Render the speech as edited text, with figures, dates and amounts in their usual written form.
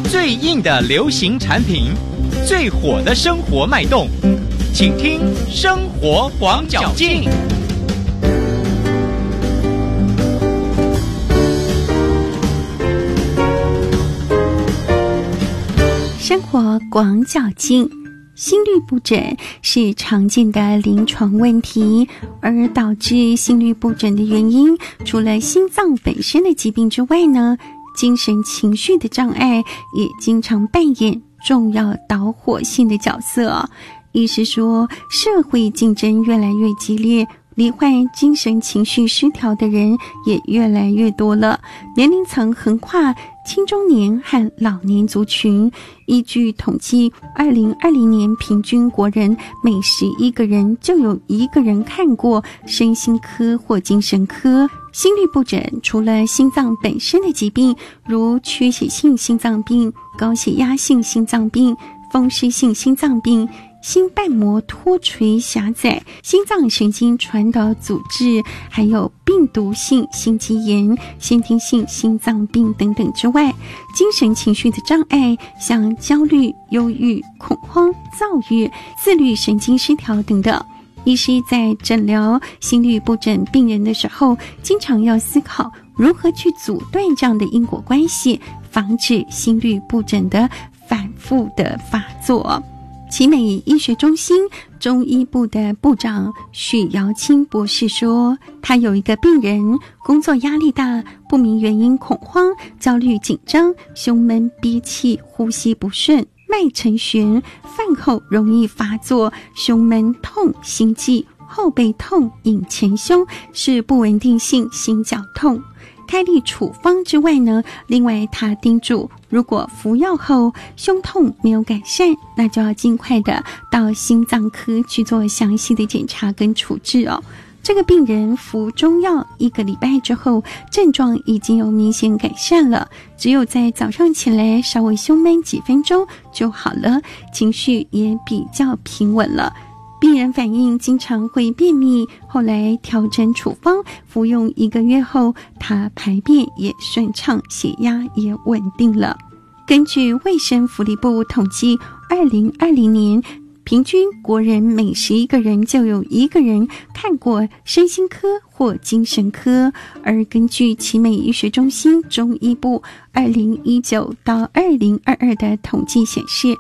最硬的流行产品，最火的生活脉动，请听生活广角镜。 生活广角镜。心律不整是常见的临床问题，而导致心律不整的原因，除了心脏本身的疾病之外呢，精神情绪的障碍也经常扮演重要导火线的角色。意思说，社会竞争越来越激烈，罹患精神情绪失调的人也越来越多了，年龄层横跨青中年和老年族群。依据统计，2020年平均国人每11个人就有1个人看过身心科或精神科。心律不整除了心脏本身的疾病，如缺血性心脏病、高血压性心脏病、风湿性心脏病、心瓣膜脱垂狭窄、心脏神经传导阻滞，还有病毒性心肌炎、先天性心脏病等等之外，精神情绪的障碍，像焦虑、忧郁、恐慌、躁郁、自律神经失调等等。医师在诊疗心律不整病人的时候，经常要思考如何去阻断这样的因果关系，防止心律不整的反复的发作。奇美医学中心中医部的部长许瑶清博士说，他有一个病人工作压力大，不明原因恐慌、焦虑紧张，胸闷憋气，呼吸不顺，脉沉弦，饭后容易发作，胸闷痛，心悸，后背痛，隐前胸，是不稳定性心绞痛。开立处方之外呢，另外他叮嘱，如果服药后胸痛没有改善，那就要尽快的到心脏科去做详细的检查跟处置哦。这个病人服中药1个礼拜之后，症状已经有明显改善了，只有在早上起来稍微胸闷几分钟就好了，情绪也比较平稳了。病人反映经常会便秘，后来调整处方，服用1个月后，他排便也顺畅，血压也稳定了。根据卫生福利部统计，2020年平均国人每11个人就有1个人看过身心科或精神科，而根据奇美医学中心中医部2019到2022的统计显示，